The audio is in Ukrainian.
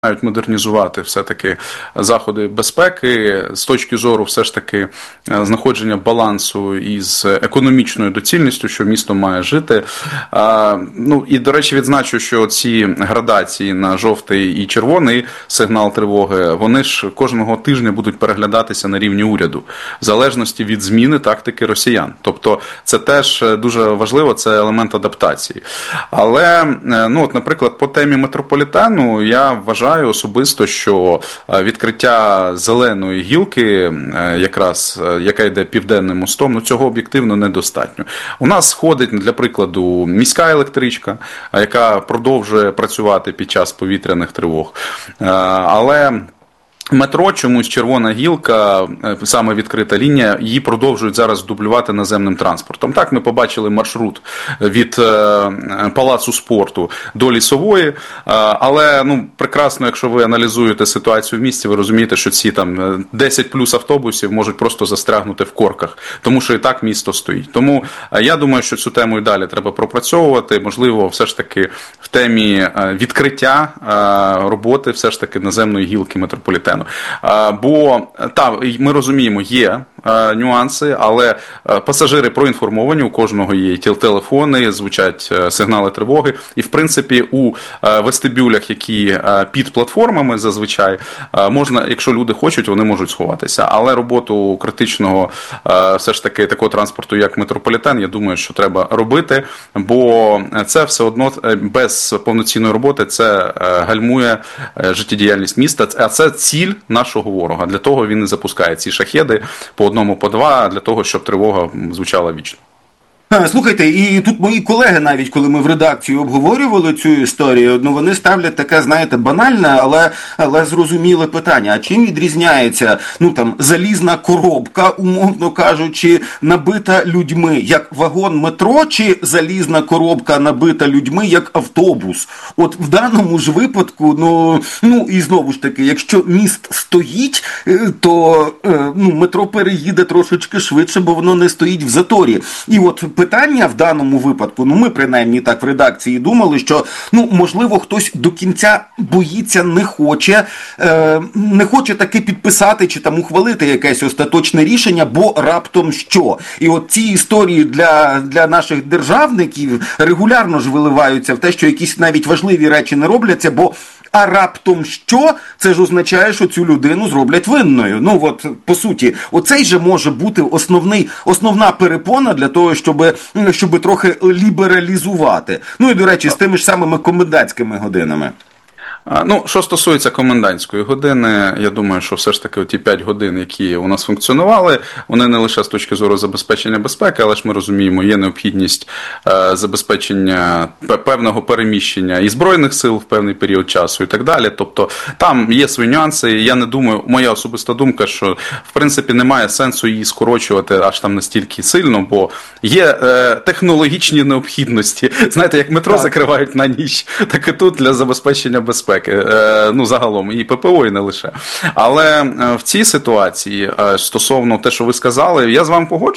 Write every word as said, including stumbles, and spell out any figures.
Мають модернізувати все-таки заходи безпеки з точки зору все ж таки знаходження балансу із економічною доцільністю, що місто має жити. Ну і, до речі, відзначу, що ці градації на жовтий і червоний сигнал тривоги, вони ж кожного тижня будуть переглядатися на рівні уряду, в залежності від зміни тактики росіян. Тобто це теж дуже важливо, це елемент адаптації. Але, ну от, наприклад, по темі метрополітену я вважаю, особисто, що відкриття зеленої гілки, якраз, яка йде південним мостом, ну цього об'єктивно недостатньо. У нас ходить, для прикладу, міська електричка, яка продовжує працювати під час повітряних тривог. Але метро, чомусь червона гілка, саме відкрита лінія, її продовжують зараз дублювати наземним транспортом. Так, ми побачили маршрут від Палацу спорту до Лісової, але ну, прекрасно, якщо ви аналізуєте ситуацію в місті, ви розумієте, що ці там десять плюс автобусів можуть просто застрягнути в корках, тому що і так місто стоїть. Тому я думаю, що цю тему і далі треба пропрацьовувати, можливо, все ж таки в темі відкриття роботи все ж таки наземної гілки метрополітену. Бо, так, ми розуміємо, є нюанси, але пасажири проінформовані, у кожного є телефони, звучать сигнали тривоги. І, в принципі, у вестибюлях, які під платформами зазвичай, можна, якщо люди хочуть, вони можуть сховатися. Але роботу критичного, все ж таки, такого транспорту, як метрополітен, я думаю, що треба робити, бо це все одно без повноцінної роботи це гальмує життєдіяльність міста, а це ціль нашого ворога. Для того він і запускає ці шахеди по одному, по два, для того, щоб тривога звучала вічно. Слухайте, і тут мої колеги навіть, коли ми в редакції обговорювали цю історію, ну вони ставлять таке, знаєте, банальне, але, але зрозуміле питання. А чим відрізняється, ну там, залізна коробка, умовно кажучи, набита людьми, як вагон метро, чи залізна коробка набита людьми, як автобус? От в даному ж випадку, ну, ну і знову ж таки, якщо міст стоїть, то ну, метро переїде трошечки швидше, бо воно не стоїть в заторі. І от питання в даному випадку, ну ми принаймні так в редакції думали, що, ну, можливо, хтось до кінця боїться, не хоче, е, не хоче таки підписати чи там ухвалити якесь остаточне рішення, бо раптом що? І от ці історії для, для наших державників регулярно ж виливаються в те, що якісь навіть важливі речі не робляться, бо а раптом що? Це ж означає, що цю людину зроблять винною. Ну от, по суті, оцей же може бути основний, основна перепона для того, щоб, щоб трохи лібералізувати. Ну і, до речі, з тими ж самими комендантськими годинами. Ну, що стосується комендантської години, я думаю, що все ж таки ті п'ять годин, які у нас функціонували, вони не лише з точки зору забезпечення безпеки, але ж ми розуміємо, є необхідність забезпечення певного переміщення і Збройних сил в певний період часу і так далі. Тобто там є свої нюанси, і я не думаю, моя особиста думка, що в принципі немає сенсу її скорочувати аж там настільки сильно, бо є технологічні необхідності. Знаєте, як метро так закривають на ніч, так і тут для забезпечення безпеки. Ну, загалом, і ППО, і не лише. Але в цій ситуації, стосовно те, що ви сказали, я з вами погоджуюсь.